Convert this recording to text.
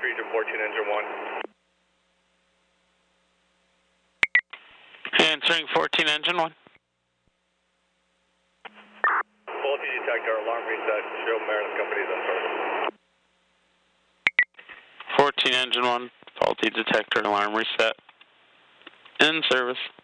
Region 14, engine 1. Answering 14, engine 1. Faulty detector, alarm reset. Show Meredith companies on service. 14, engine 1. Faulty detector, alarm reset. In service.